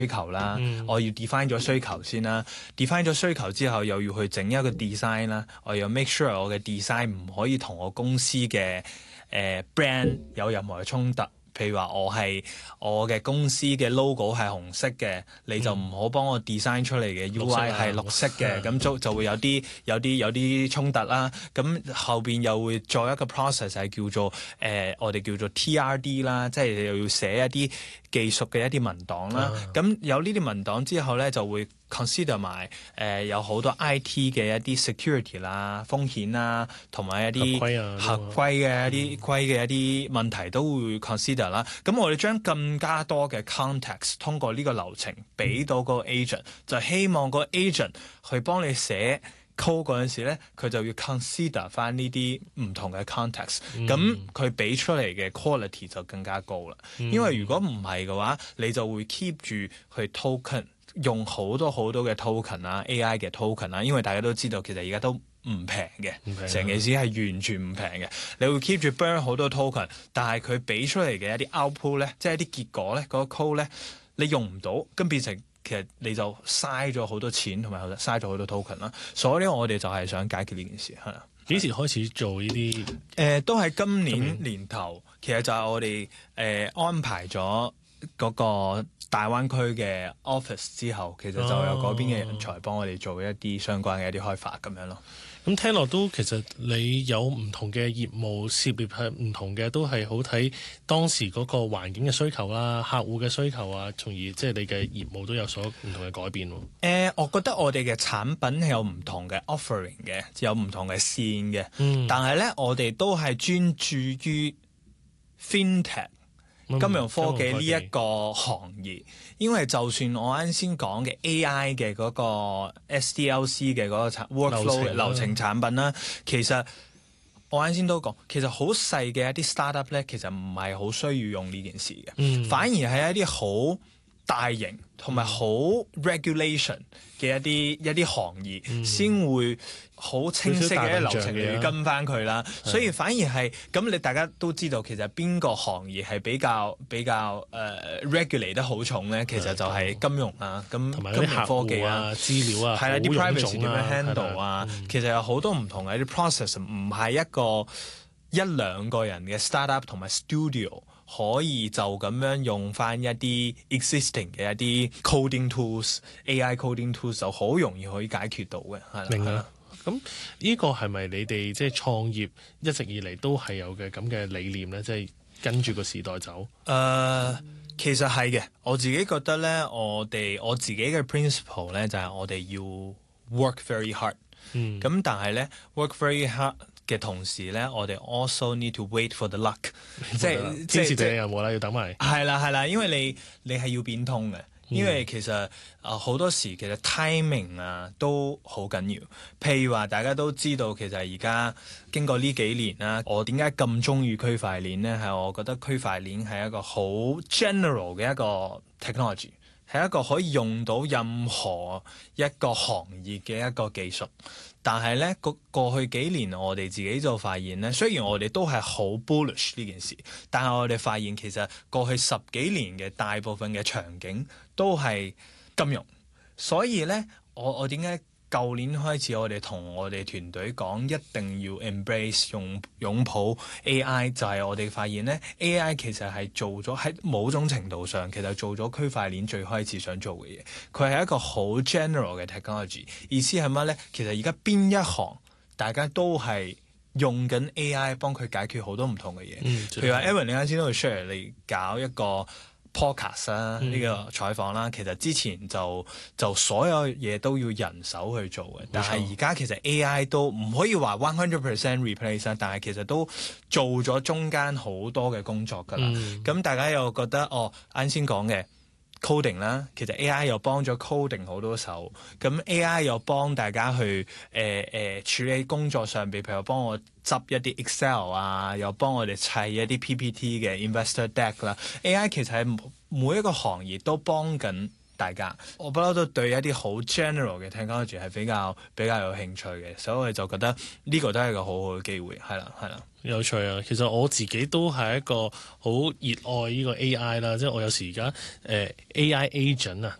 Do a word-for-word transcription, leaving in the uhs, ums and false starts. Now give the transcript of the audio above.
求啦， 嗯、 我要 define 咗需求先啦 ，define 咗需求之後又要去整一個 design 啦，我要 make sure 我嘅 design 唔可以同我公司嘅誒、呃、brand 有任何嘅衝突。譬如話我係我嘅公司嘅 logo 係紅色嘅，你就唔好幫我 design 出嚟嘅 U I 係綠色嘅，咁就就會有啲有啲有啲衝突啦。咁後邊又會再一個 process 係叫做誒、呃、我哋叫做 T R D 啦，即係又要寫一啲技術嘅一啲文檔啦。咁、uh. 有呢啲文檔之後咧，就會 consider 埋誒、呃、有好多 I T 嘅一啲 security 啦、風險啦，同埋一啲合規嘅一啲規嘅一啲問題都會 consider 啦。咁我哋將更加多嘅 context 通過呢個流程俾到個 agent，、嗯、就希望個 agent 去幫你寫 code 嗰陣時咧，佢就要 consider 翻呢啲唔同嘅 context，咁佢俾出嚟嘅 quality 就更加高啦。嗯、因為如果唔係嘅話，你就會 keep 住去 token。用好多好多嘅 token 啊 ，A I 嘅 token 啊，因為大家都知道其實而家都唔平嘅，成件事係完全唔平嘅。你會 keep 住 burn 好多 token， 但係佢俾出嚟嘅一啲 output 咧，即係一啲結果咧，嗰、那個 code 咧，你用唔到，咁變成其實你就嘥咗好多錢同埋嘥咗好多 token 啦。所以我哋就係想解決呢件事，係啦。 幾時開始做呢啲？誒、 呃，都係今年年頭，其實就係我哋誒、呃、安排咗嗰個大灣區嘅 office 之後，其實就有嗰邊嘅人才幫我哋做一啲相關嘅一啲開發咁樣咯。 咁聽落都其實你有唔同嘅業務涉獵係唔同嘅，都係好睇當時嗰個環境嘅需求啦、客戶嘅需求啊，從而即係你嘅業務都有所唔同嘅改變喎。誒、 呃，我覺得我哋嘅產品係有唔同嘅 offering 嘅，有唔同嘅線嘅。嗯，但係咧，我哋都係專注於 FinTech。金融科技呢一個行業，因為就算我啱先講嘅 A I 嘅嗰個 S D L C 嘅嗰個 workflow 流程，流程產品啦，其實我啱先都講，其實好細嘅一啲 startup 咧，其實唔係好需要用呢件事嘅，嗯、反而係一啲好大型同埋好 regulation 嘅一啲一啲行業先、嗯、會好清晰嘅流程嚟跟翻佢啦，所以反而係咁，你大家都知道其實邊個行業係比較比較誒、uh, regulate 得好重咧？其實就係金融啊，咁金融科技啊、 資料啊， 係啦，啲 privacy 點樣 handle 啊，嗯、其實有好多唔同嘅啲 process， 唔係一個一兩個人嘅 startup 同埋 studio。可以就咁樣用翻一啲 existing 嘅一啲 coding tools、A I coding tools 就好容易可以解決到嘅，係啦。 明啦。咁呢個係咪你哋即係創業一直以嚟都係有嘅咁嘅理念咧？即係跟住個時代走。誒、 呃，其實係嘅。我自己覺得咧，我哋我自己嘅 principle 咧就係我哋要 work very hard。嗯。咁但係咧 work very hard嘅同時咧，我哋 also need to wait for the luck，即係天時地利人和啦，要等埋。 係啦係啦，因為你你係要變通嘅，因為其實啊好、呃、多時其實 timing 啊都好緊要。譬如話大家都知道，其實而家經過呢幾年啦，我點解咁中意區塊鏈咧？係我覺得區塊鏈係一個好 general 嘅一個 technology，係一個可以用到任何一個行業嘅一個技術。但係咧，過過去幾年我哋自己就發現咧，雖然我哋都係好 bullish 呢件事，但係我哋發現其實過去十幾年嘅大部分嘅場景都係金融，所以咧，我我點解舊年開始我哋同我哋團隊講一定要 embrace 用擁抱 A I， 就係我哋發現咧 A I 其實係做咗喺某種程度上其實做咗區塊鏈最開始想做嘅嘢，佢係一個好 general 嘅 technology。意思係乜咧？其實而家邊一行大家都係用緊 A I 幫佢解決好多唔同嘅嘢，嗯、譬如話 Evan 你啱先都會 share 你搞一個podcast 啦，呢個採訪啦，其實之前就就所有嘢都要人手去做嘅，但係而家其實 A I 都唔可以話一百 percent replace， 但係其實都做咗中間好多嘅工作㗎啦。咁、嗯、大家又覺得哦，啱先講嘅 coding 啦，其實 A I 又幫咗 coding 好多手，咁 A I 又幫大家去誒誒、呃呃、處理工作上邊，譬如幫我執一啲 Excel 啊，又幫我哋砌一啲 P P T 嘅 investor deck 啦。A I 其實係每一個行業都幫緊大家。我不嬲都對一啲好 general 嘅 technology 係比較比較有興趣嘅，所以我哋就覺得呢個都係一個好好嘅機會，係啦，係啦。 有趣啊！其實我自己都係一個好熱愛呢個 A I 啦，即係我有時而家誒 A I agent 啊，